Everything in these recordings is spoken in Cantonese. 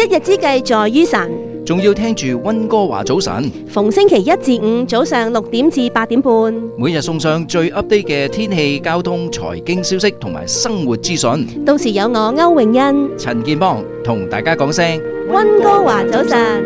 一日之計在於晨， 仲要聽住溫哥華早晨， 逢星期一至五早上6點至8點半， 每日送上最 update 嘅天氣、交通、財經消息同埋生活資訊。 到時有我歐永欣、 陳健邦同大家講聲溫哥華早晨。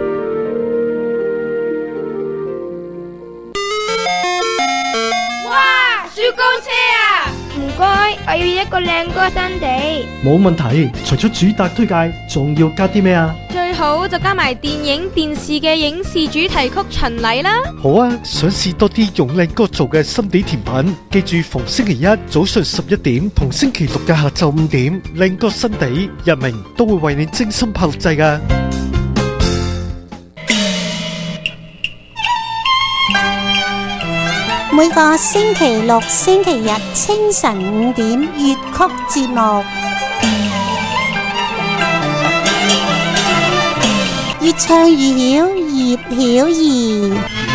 哇！雪糕車啊！唔該，我要一個靚哥新地。 冇問題，除咗主打推介，仲要加啲咩啊？ 最好就加埋電影、電視嘅影視主題曲巡禮啦。 好啊，想試多啲用靚哥做嘅心地甜品，記住逢星期一早上11點同星期六嘅下晝5點，靚哥新地日明都會為你精心拍錄製㗎。 每個星期六、星期日清晨5點粵曲節目，越唱越曉，葉曉儀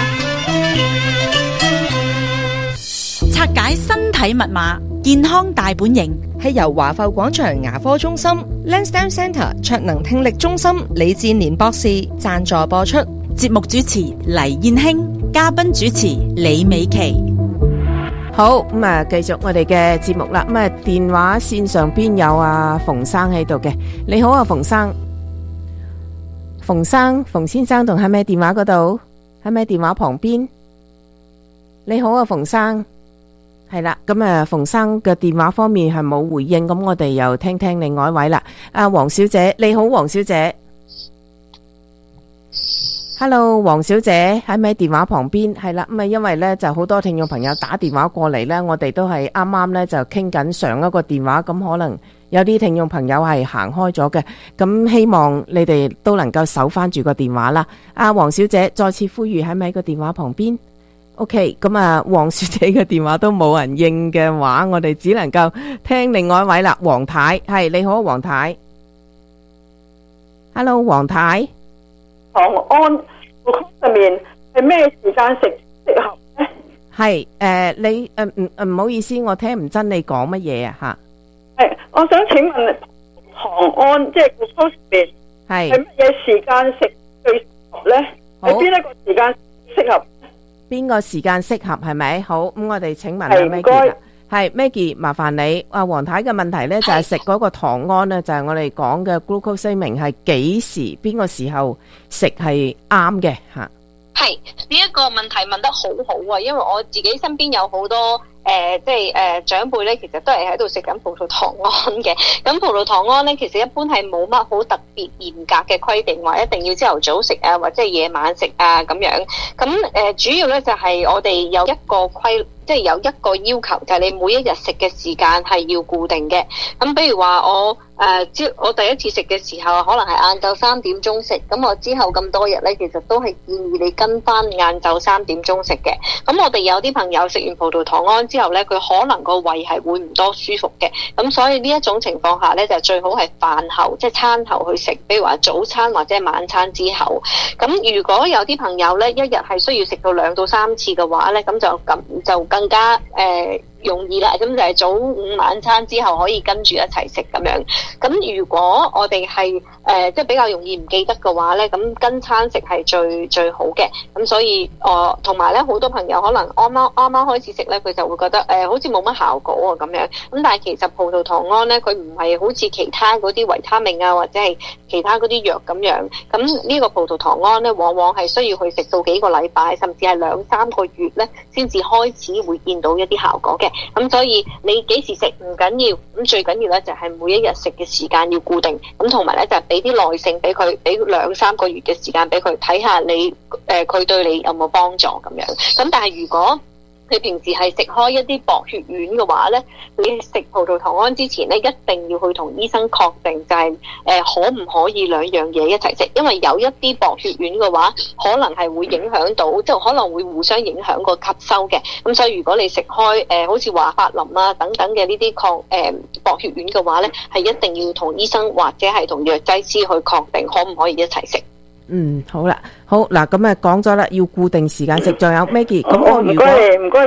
拆解身體密碼，健康大本營， 係由華埠廣場牙科中心 Lansdowne Centre 卓能聽力中心李志年博士贊助播出。 節目主持黎燕卿，嘉賓主持李美琪。 好，咁啊，繼續我哋嘅節目啦。咁啊，電話線上邊有阿馮生喺度嘅。你好啊，馮生。馮先生仲喺咩電話嗰度？喺咩電話旁邊？你好啊，馮生。係啦，咁啊，馮生嘅電話方面係冇回應，咁我哋又聽聽另外一位啦。阿黃小姐，你好，黃小姐。Hello， 黃小姐喺咪電話旁邊？係啦，咁啊，因為呢就好多聽眾朋友打電話過嚟呢，我哋都係啱啱呢就傾緊上一個電話，咁可能有啲聽眾朋友係行開咗嘅，咁希望你哋都能夠守翻住個電話啦。阿黃小姐再次呼籲喺咪個電話旁邊 ？OK， 咁啊，黃小姐嘅電話都冇人應嘅話，我哋只能夠聽另外一位啦。黃太，係你好，黃太。Hello， 黃太。 糖胺上面係咩時間食適合呢？ 係你唔好意思，我聽唔真你講乜嘢啊吓？ 係，我想請問糖胺即係 glucose 上面係乜嘢時間食最適合呢？係邊一個時間適合？ 邊個時間適合係咪？好，咁我哋請問阿 Maggie 啦。係 Maggie， 麻煩你。阿黃太嘅問題呢，就係食嗰個糖胺呢，就係我哋講嘅 glucosamine 係幾時邊個時候食係啱嘅吓？ 係呢一個問題問得好好啊，因為我自己身邊有好多長輩咧，其實都係喺度食緊葡萄糖胺嘅。咁葡萄糖胺咧，其實一般係冇乜好特別嚴格嘅規定，話一定要朝頭早食啊，或者係夜晚食啊咁樣。咁主要咧就係我哋有一個即係有一個要求，就係你每一日食嘅時間係要固定嘅。咁比如話我第一次食嘅時候，可能係晏晝3點鐘食，咁我之後咁多日咧，其實都係建議你跟翻晏晝3點鐘食嘅。咁我哋有啲朋友食完葡萄糖胺之後咧，佢可能個胃係會唔多舒服嘅。咁所以呢一種情況下咧，就最好係飯後，即係餐後去食，比如話早餐或者晚餐之後。咁如果有啲朋友咧，一日係需要食到2到3次嘅話咧，咁就更加容易啦，咁就係早午晚餐之後可以跟住一齊食咁樣。咁如果我哋係即係比較容易唔記得嘅話咧，咁跟餐食係最好嘅。咁所以同埋咧，好多朋友可能啱啱開始食咧，佢就會覺得好似冇乜效果啊咁樣。咁但係其實葡萄糖胺咧，佢唔係好似其他嗰啲維他命啊，或者係其他嗰啲藥咁樣。咁呢個葡萄糖胺咧，往往係需要去食到幾個禮拜，甚至係2-3個月咧，先至開始會見到一啲效果嘅。咁所以你幾時食唔緊要，咁最緊要咧就係每一日食嘅時間要固定，咁同埋咧就係俾啲耐性俾佢，俾2-3個月嘅時間俾佢睇下你佢對你有冇幫助咁樣。咁但係如果你平時係食開一啲薄血丸嘅話咧，你食葡萄糖胺之前咧，一定要去同醫生確定就係可唔可以2樣嘢一齊食，因為有一啲薄血丸嘅話，可能係會影響到，即係可能會互相影響個吸收嘅。咁所以如果你食開好似華法林啊等等嘅呢啲薄血丸嘅話咧，係一定要同醫生或者係同藥劑師去確定可唔可以一齊食。 好啦，好嗱，咁講咗啦，要固定時間食，仲有 Maggie，咁我如果唔該主持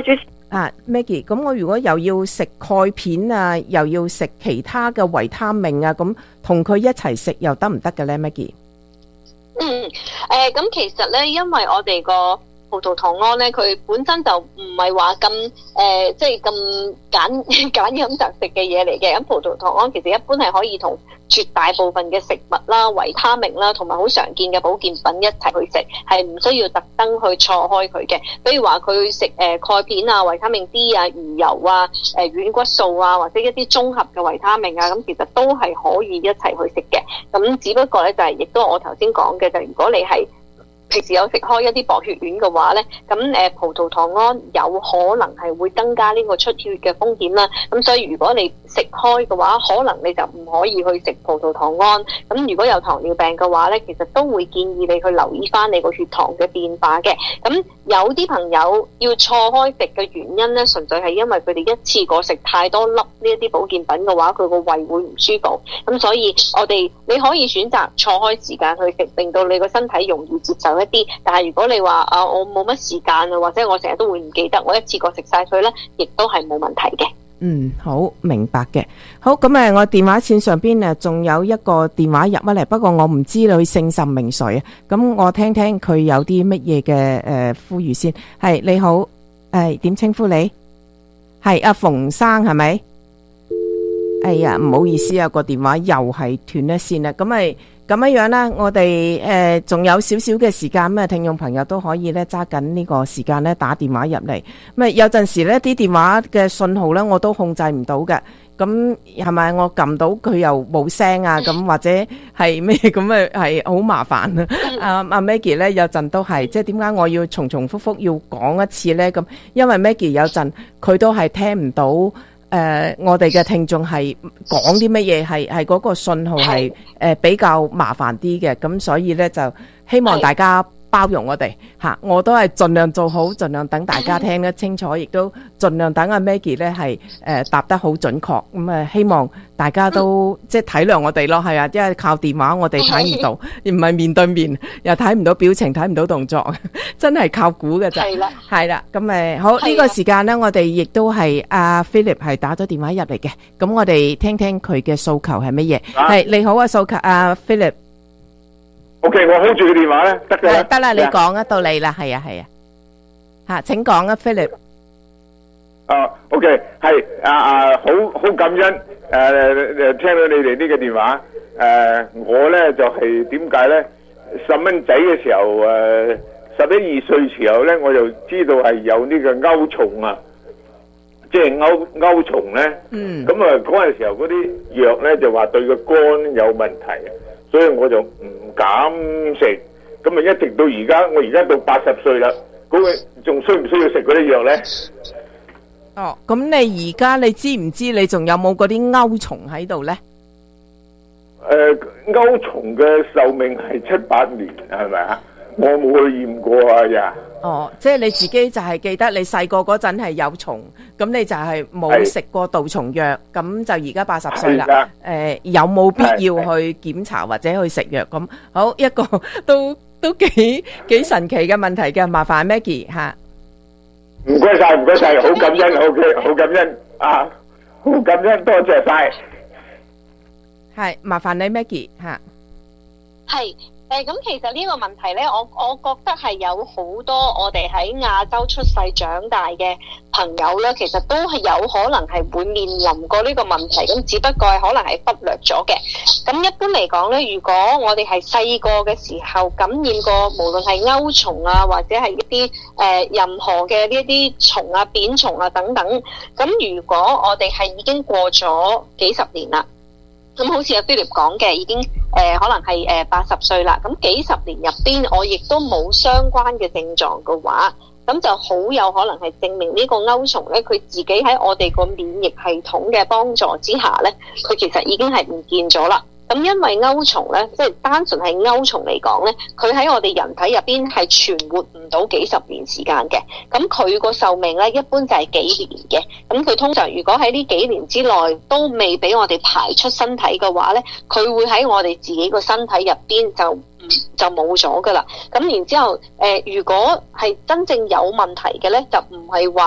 Maggie， 咁我如果又要食鈣片啊，又要食其他嘅維他命啊，咁同佢一齊食又得唔得嘅咧 ，Maggie？ 咁其實咧，因為我哋個葡萄糖胺咧，佢本身就唔係話咁即係咁揀飲擇食嘅嘢嚟嘅。咁葡萄糖胺其實一般係可以同絕大部分嘅食物啦、維他命啦，同埋好常見嘅保健品一齊去食，係唔需要特登去錯開佢嘅。比如話佢食鈣片啊、維他命 D 啊、魚油啊、軟骨素啊，或者一啲綜合嘅維他命啊，咁其實都係可以一齊去食嘅。咁只不過咧就係，亦都我頭先講嘅，就如果你係平時有食開一啲薄血丸嘅話咧，咁葡萄糖胺有可能係會增加呢個出血嘅風險啦。咁所以如果你食開嘅話，可能你就唔可以去食葡萄糖胺。咁如果有糖尿病嘅話咧，其實都會建議你去留意翻你個血糖嘅變化嘅。咁有啲朋友要錯開食嘅原因咧，純粹係因為佢哋一次過食太多粒呢一啲保健品嘅話，佢個胃會唔舒服。咁所以你可以選擇錯開時間去食，令到你個身體容易接受一啲。但係如果你話我冇乜時間啊，或者我成日都會唔記得，我一次過食晒佢咧，亦都係冇問題嘅。 好明白嘅。好，咁我電話線上邊仲有一個電話入咗嚟，不過我唔知佢姓甚名誰啊。咁我聽聽佢有啲乜嘢嘅呼籲先。係，你好，點稱呼你？係阿馮生係咪？哎呀，唔好意思啊，個電話又係斷咗線啦。咁樣啦，我哋仲有少少嘅時間，咁聽眾朋友都可以咧揸緊呢個時間咧打電話入嚟。咁有陣時咧啲電話嘅信號咧我都控制唔到嘅，咁係咪我撳到佢又冇聲啊？咁或者係咩咁係好麻煩啊！阿 Maggie 咧有陣都係，即係點解我要重重複複要講一次咧？咁因為 Maggie 有陣佢都係聽唔到。我哋嘅聽眾係講啲乜嘢，係嗰個信號係比較麻煩啲嘅，咁所以咧就希望大家包容我哋吓，我都係盡量做好，盡量等大家聽得清楚，亦都盡量等阿 Maggie 咧係答得好準確，咁希望大家都即係體諒我哋咯，係啊，因為靠電話我哋睇唔到，唔係面對面，又睇唔到表情，睇唔到動作，真係靠估嘅咋。係啦，咁好呢個時間咧，我哋亦都係阿 Philip 係打咗電話入嚟嘅，咁我哋聽聽佢嘅訴求係乜嘢。係你好啊，訴求阿 Philip。 OK， 我 hold 住個電話咧，得嘅啦。 得啦，你講到你啦，係啊，吓，請講啊 ，Philip。 OK， 係好感恩聽到你哋呢個電話。我咧就係點解咧？細蚊仔嘅時候11、12歲時候咧，我就知道係有呢個鈎蟲啊，即係鈎蟲咧。咁嗰陣時候嗰啲藥咧就話對個肝有問題。所以我就唔敢食，咁啊一直到而家，我而家到80歲啦，嗰個仲需唔需要食嗰啲藥咧？ 咁你而家你知唔知你仲有冇嗰啲鈎蟲喺度咧？ 鈎蟲嘅壽命係7、8年，係咪啊？我冇去驗過啊呀！ 即係你自己就係記得你細個嗰陣係有蟲，咁你就係冇食過杜蟲藥，咁就而家80歲啦。有冇必要去檢查或者去食藥？咁好一個都幾神奇嘅問題嘅，麻煩 Maggie 吓。 唔該晒，唔該晒，好感恩，好感恩啊，好感恩，多謝晒。 係麻煩你 Maggie 吓。 係。咁其實呢個問題呢，我覺得係有好多我哋喺亞洲出世長大嘅朋友呢，其實都係有可能係會面臨過呢個問題，咁只不過係可能係忽略咗嘅。咁一般嚟講呢，如果我哋係細個嘅時候感染過，無論係鈎蟲啊，或者係一啲任何嘅呢一啲蟲啊、扁蟲啊等等，咁如果我哋係已經過咗幾十年啦。咁好似阿 Philip 講嘅，已經可能係80歲啦。咁幾十年入邊，我亦都冇相關嘅症狀嘅話，咁就好有可能係證明呢個鈎蟲咧，佢自己喺我哋個免疫系統嘅幫助之下咧，佢其實已經係唔見咗啦。咁因為鈎蟲咧，即係單純係鈎蟲嚟講咧，佢喺我哋人體入邊係存活唔到幾十年時間嘅。咁佢個壽命咧，一般就係幾年嘅。咁佢通常如果喺呢幾年之內都未俾我哋排出身體嘅話咧，佢會喺我哋自己個身體入邊就冇咗噶啦。咁然之後如果係真正有問題嘅咧，就唔係話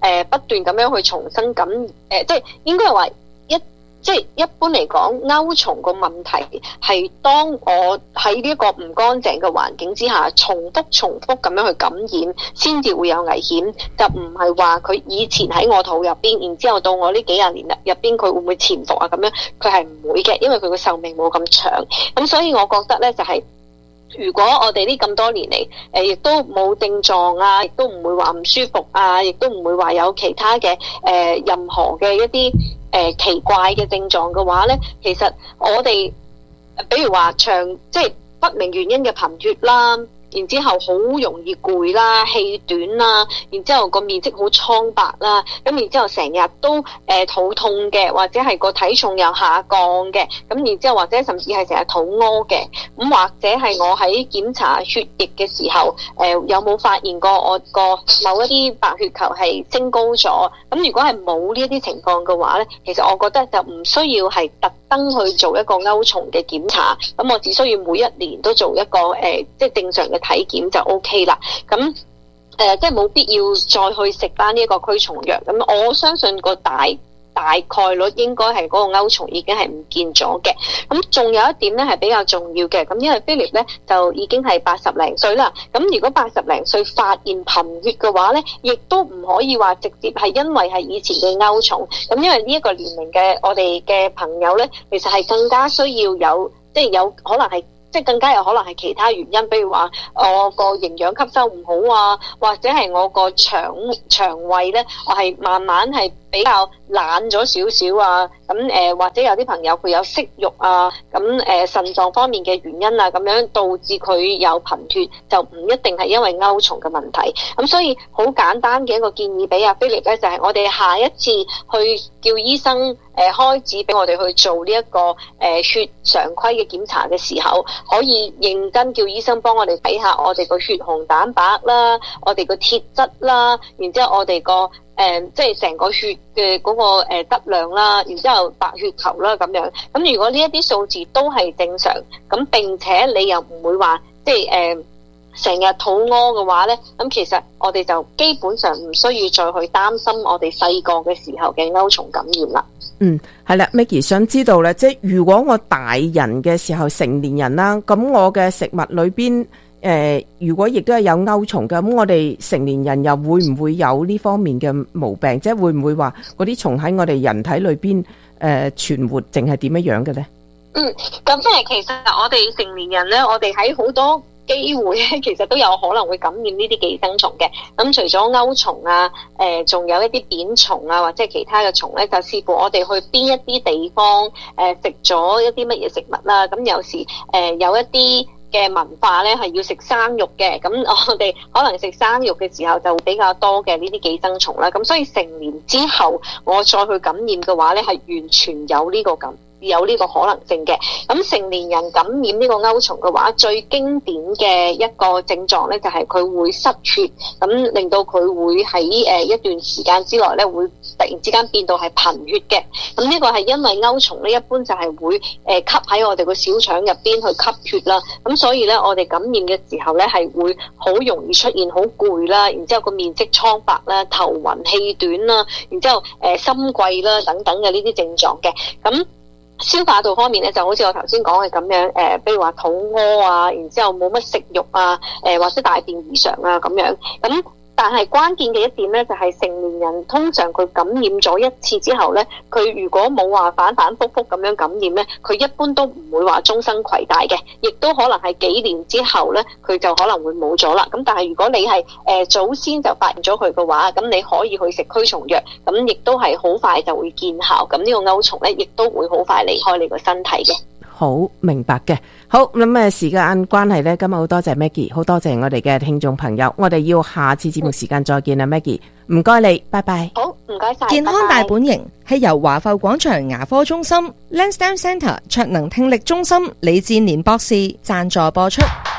不斷咁樣去重新即係應該係話即係一般嚟講，鈎蟲個問題係當我喺呢一個唔乾淨嘅環境之下，重複咁樣去感染，先至會有危險。就唔係話佢以前喺我肚入邊，然之後到我呢幾廿年入邊，佢會唔會潛伏啊？咁樣佢係唔會嘅，因為佢個壽命冇咁長。咁所以我覺得咧，就係如果我哋呢咁多年嚟，亦都冇症狀啊，亦都唔會話唔舒服啊，亦都唔會話有其他嘅任何嘅一啲奇怪嘅症狀嘅話咧，其實我哋比如話即係不明原因嘅貧血啦，然之後好容易攰啦、氣短啦，然之後個面色好蒼白啦，咁然之後成日都肚痛嘅，或者係個體重又下降嘅，咁然之後或者甚至係成日肚屙嘅，咁或者係我喺檢查血液嘅時候，有冇發現過我個某一啲白血球係升高咗？咁如果係冇呢一啲情況嘅話咧，其實我覺得就唔需要係特登去做一個鈎蟲嘅檢查，咁我只需要每一年都做一個即係正常嘅體檢就 OK 啦。咁即係冇必要再去食翻呢一個驅蟲藥。咁我相信個大概率應該係嗰個鈎蟲已經係唔見咗嘅。咁仲有一點咧係比較重要嘅，咁因為 Philip 咧就已經係80零歲啦。咁如果80零歲發現貧血嘅話咧，亦都唔可以話直接係因為係以前嘅鈎蟲。咁因為呢一個年齡嘅我哋嘅朋友咧，其實係更加需要有即係有可能係。即係更加有可能係其他原因，比如話我個營養吸收唔好啊，或者係我個腸胃咧，我係慢慢係比較懶咗少少啊。咁或者有啲朋友佢有息肉啊，咁腎臟方面嘅原因啊，咁樣導致佢有貧血，就唔一定係因為鈎蟲嘅問題。咁所以好簡單嘅一個建議俾阿 Philip 咧，就係我哋下一次去叫醫生開指俾我哋去做呢一個血常規嘅檢查嘅時候，可以認真叫醫生幫我哋睇下我哋個血紅蛋白啦，我哋個鐵質啦，然之後我哋個即係成個血嘅嗰個質量啦，然之後白血球啦咁樣。咁如果呢一啲數字都係正常，咁並且你又唔會話即係成日肚屙嘅話咧，咁其實我哋就基本上唔需要再去擔心我哋細個嘅時候嘅鈎蟲感染啦。 係啦 ，Maggie 想知道咧，即係如果我大人嘅時候成年人啦，咁我嘅食物裏邊如果亦都係有鈎蟲嘅，咁我哋成年人又會唔會有呢方面嘅毛病？即係會唔會話嗰啲蟲喺我哋人體裏邊存活，淨係點樣樣嘅咧？ 咁即係其實我哋成年人咧，我哋喺好多機會咧，其實都有可能會感染呢啲寄生蟲嘅。咁除咗鈎蟲啊，仲有一啲扁蟲啊，或者係其他嘅蟲咧，就視乎我哋去邊一啲地方食咗一啲乜嘢食物啦。咁有時有一啲嘅文化咧係要食生肉嘅，咁我哋可能食生肉嘅時候就比較多嘅呢啲寄生蟲啦。咁所以成年之後我再去感染嘅話咧，係完全有呢個可能性嘅。咁成年人感染呢個鈎蟲嘅話，最經典嘅一個症狀咧就係佢會失血，咁令到佢會喺一段時間之內咧會突然之間變到係貧血嘅。咁呢個係因為鈎蟲咧一般就係會吸喺我哋個小腸入邊去吸血啦。咁所以咧我哋感染嘅時候咧係會好容易出現好攰啦，然之後個面色蒼白啦、頭暈氣短啦，然之後心悸啦等等嘅呢啲症狀嘅。咁消化道方面咧，就好似我頭先講嘅咁樣，比如話肚屙啊，然之後冇乜食慾啊，或者大便異常啊咁樣。咁但係關鍵嘅一點咧，就係成年人通常佢感染咗一次之後咧，佢如果冇話反反覆覆咁樣感染咧，佢一般都唔會話終生攜帶嘅，亦都可能係幾年之後咧，佢就可能會冇咗啦。咁但係如果你係早先就發現咗佢嘅話，咁你可以去食驅蟲藥，咁亦都係好快就會見效。咁呢個鈎蟲咧，亦都會好快離開你個身體嘅。 好明白嘅，好咁時間關係呢，今日好多謝 Maggie， 好多謝我哋嘅聽眾朋友，我哋要下次節目時間再見啦，Maggie， 唔該你，拜拜。 好，唔該晒。 健康大本營係由華埠廣場牙科中心 Lansdowne Centre 卓能聽力中心李志年博士贊助播出。